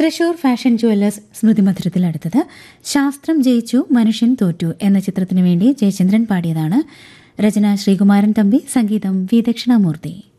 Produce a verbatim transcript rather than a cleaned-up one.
Thrissur fashion jewellers സ്മൃതി മധുരത്തിൽ അടുത്തത് ശാസ്ത്രം ജയിച്ചു മനുഷ്യൻ തോറ്റു എന്ന ചിത്രത്തിനു വേണ്ടി ജയചന്ദ്രൻ പാടിയതാണ്. രചന ശ്രീകുമാരൻ തമ്പി, സംഗീതം വി ദക്ഷിണാമൂർത്തി.